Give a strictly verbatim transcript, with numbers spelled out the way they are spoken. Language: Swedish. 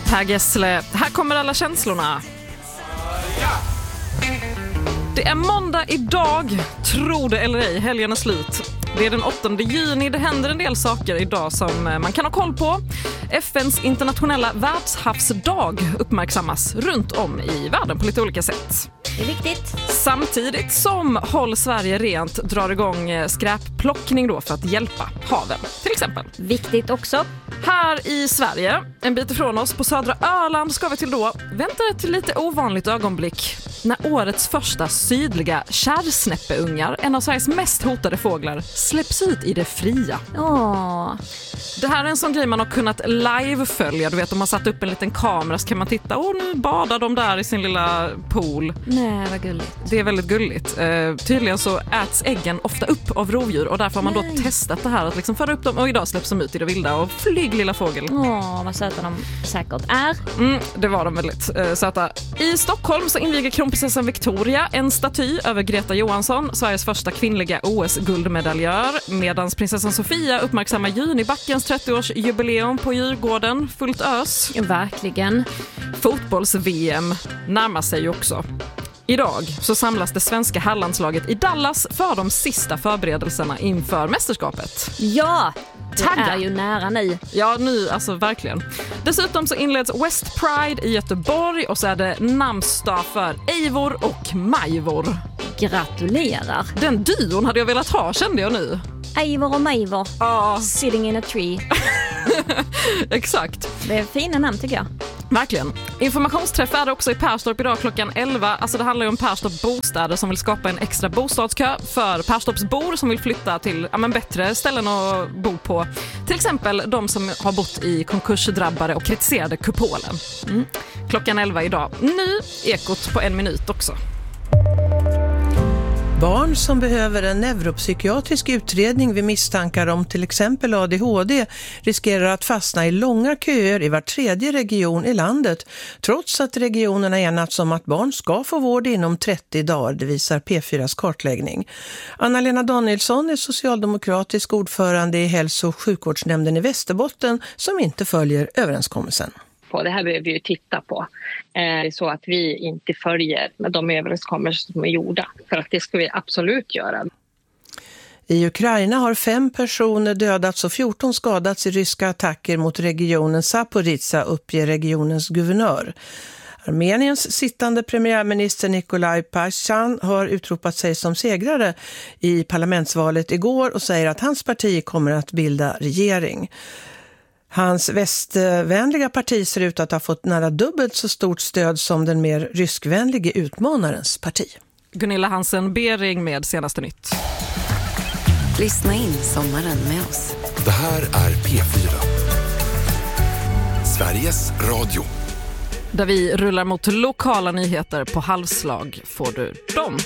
Per Gessle, här kommer alla känslorna. Det är måndag idag, tro det eller ej, helgen är slut. Det är den åttonde juni, det händer en del saker idag som man kan ha koll på. F N:s internationella världshavsdag uppmärksammas runt om i världen på lite olika sätt. Det är viktigt. Samtidigt som Håll Sverige rent drar igång skräpplockning då för att hjälpa haven, till exempel. Viktigt också. Här i Sverige, en bit ifrån oss på södra Öland, ska vi till då vänta ett lite ovanligt ögonblick när årets första sydliga kärrsnäppeungar, en av Sveriges mest hotade fåglar, släpps ut i det fria. Åh. Det här är en sån grej man har kunnat live-följa. Du vet, om man satt upp en liten kamera så kan man titta, åh nu badar de där i sin lilla pool. Nej, vad gulligt. Det är väldigt gulligt. Eh, tydligen så äts äggen ofta upp av rovdjur och därför har man Nej. då testat det här att liksom föra upp dem och idag släpps de ut i det vilda och flyg lilla fågel. Åh, vad söta de säkert är. Mm, det var de väldigt eh, söta. I Stockholm så inviger kronprinsessan Victoria en staty över Greta Johansson, Sveriges första kvinnliga O S-guldmedaljör, medan prinsessan Sofia uppmärksammar Junibackens trettioårsjubileum på Djurgården, fullt ös. Verkligen. Fotbolls-V M närmar sig ju också. Idag så samlas det svenska herrlandslaget i Dallas för de sista förberedelserna inför mästerskapet. Ja, det Tagga. är ju nära nu. Ja, nu, alltså verkligen. Dessutom så inleds West Pride i Göteborg och så är det namnsdag för Eivor och Majvor. Gratulerar. Den duon hade jag velat ha, kände jag nu. Eivor och Majvor. Ja, Sitting in a tree. exakt. Det är fina namn tycker jag. Verkligen. Informationsträff är det också i Perstorp idag klockan elva. Alltså det handlar ju om Perstorp bostäder som vill skapa en extra bostadskö för Perstorpsbor som vill flytta till ja, men bättre ställen att bo på. Till exempel de som har bott i konkursdrabbade och kritiserade kupolen. Mm. Klockan elva idag. Nu Ekot på en minut också. Barn som behöver en neuropsykiatrisk utredning vid misstankar om till exempel A D H D riskerar att fastna i långa köer i var tredje region i landet, trots att regionerna enats om att barn ska få vård inom trettio dagar, det visar P fyras kartläggning. Anna-Lena Danielsson är socialdemokratisk ordförande i hälso- och sjukvårdsnämnden i Västerbotten som inte följer överenskommelsen. På. Det här behöver vi ju titta på. Det är så att vi inte följer med de överenskommelser som är gjorda. För att det ska vi absolut göra. I Ukraina har fem personer dödats och fjorton skadats i ryska attacker mot regionen Zaporizjzja, uppger regionens guvernör. Armeniens sittande premiärminister Nikolaj Pashinyan har utropat sig som segrare i parlamentsvalet igår och säger att hans parti kommer att bilda regering. Hans västvänliga parti ser ut att ha fått nära dubbelt så stort stöd som den mer ryskvänliga utmanarens parti. Gunilla Hansen-Bering med senaste nytt. Lyssna in sommaren med oss. Det här är P fyra. Sveriges Radio. Där vi rullar mot lokala nyheter på halvslag får du dem.